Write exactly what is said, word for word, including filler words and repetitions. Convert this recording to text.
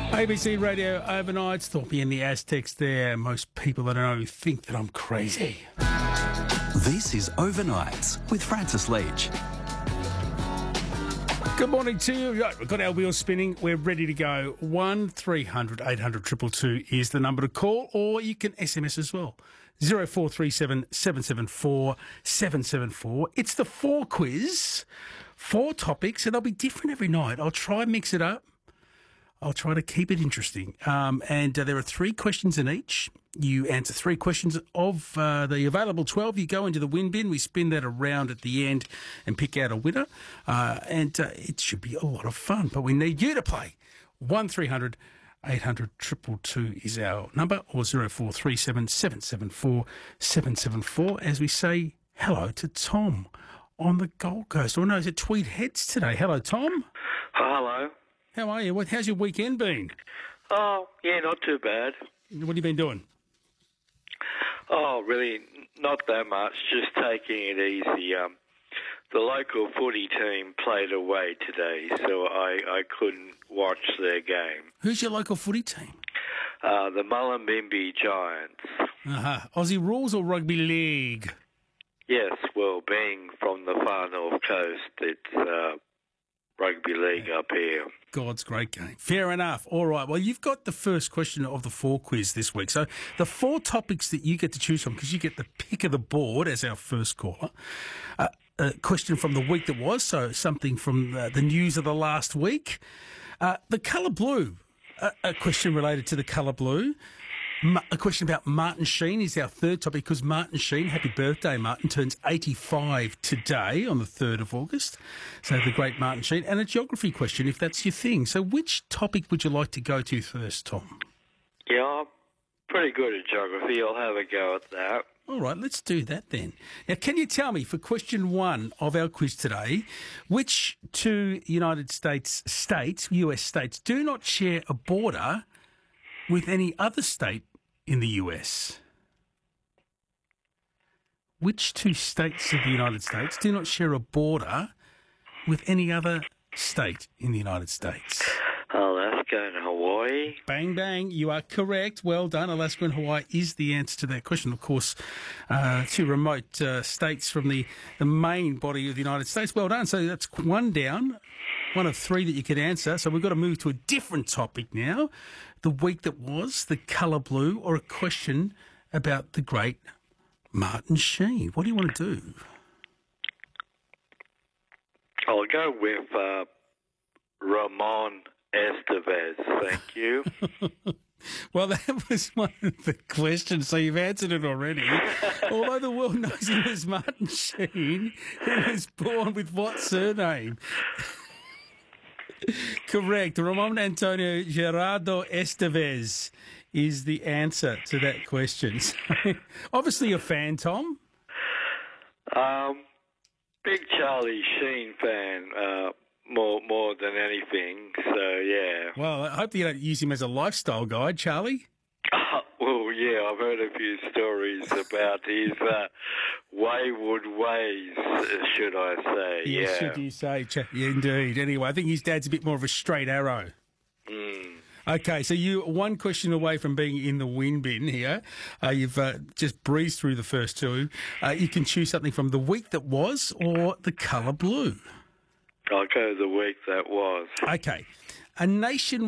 A B C Radio Overnight. Thorpe and the Aztecs there. Most people that I know think that I'm crazy. This is Overnights with Francis Leach. Good morning to you. Right, we've got our wheels spinning. We're ready to go. one three hundred eight hundred two two two is the number to call, or you can S M S as well. zero four three seven seven seven four seven seven four. It's the four quiz. Four topics, and they'll be different every night. I'll try and mix it up. I'll try to keep it interesting. Um, and uh, there are three questions in each. You answer three questions of uh, the available twelve. You go into the win bin. We spin that around at the end and pick out a winner. Uh, and uh, it should be a lot of fun. But we need you to play. one three hundred eight hundred two two two is our number, or zero four three seven seven seven four seven seven four, as we say hello to Tom on the Gold Coast. Or no, is it Tweed Heads today? Hello, Tom. Hello. How are you? What, how's your weekend been? Oh, yeah, not too bad. What have you been doing? Oh, really, not that much. Just taking it easy. Um, the local footy team played away today, so I, I couldn't watch their game. Who's your local footy team? Uh, the Mullumbimby Giants. Uh-huh. Aussie Rules or Rugby League? Yes, well, being from the far north coast, it's uh, Rugby League up here. God's great game. Fair enough. All right. Well, you've got the first question of the four quiz this week. So the four topics that you get to choose from, because you get the pick of the board as our first caller. Uh, a question from the week that was, so something from the, the news of the last week. Uh, the colour blue, a, a question related to the colour blue. A question about Martin Sheen is our third topic, because Martin Sheen, happy birthday, Martin, turns eighty-five today on the third of August. So the great Martin Sheen. And a geography question, if that's your thing. So which topic would you like to go to first, Tom? Yeah, I'm pretty good at geography. I'll have a go at that. All right, let's do that then. Now, can you tell me, for question one of our quiz today, which two United States states, U S states, do not share a border with any other state in the U S? Which two states of the United States do not share a border with any other state in the United States? Alaska and Hawaii. Bang, bang. You are correct. Well done. Alaska and Hawaii is the answer to that question. Of course, uh, two remote uh, states from the, the main body of the United States. Well done. So that's one down. One of three that you could answer. So we've got to move to a different topic now. The week that was, the colour blue, or a question about the great Martin Sheen. What do you want to do? I'll go with uh, Ramon Estevez. Thank you. Well, that was one of the questions, so you've answered it already. Although the world knows him as Martin Sheen, he was born with what surname? Correct. Ramon Antonio Gerardo Estevez is the answer to that question. So, obviously a fan, Tom. Um, big Charlie Sheen fan, uh, more more than anything. So yeah. Well, I hope you don't use him as a lifestyle guide, Charlie. Uh, well, yeah, I've heard a few stories about his uh, wayward ways, should I say. Yes, yeah. should you say. Ch- yeah, indeed. Anyway, I think his dad's a bit more of a straight arrow. Mm. Okay, so you one question away from being in the win bin here. Uh, you've uh, just breezed through the first two. Uh, you can choose something from the week that was or the colour blue. I'll go the week that was. Okay. A nation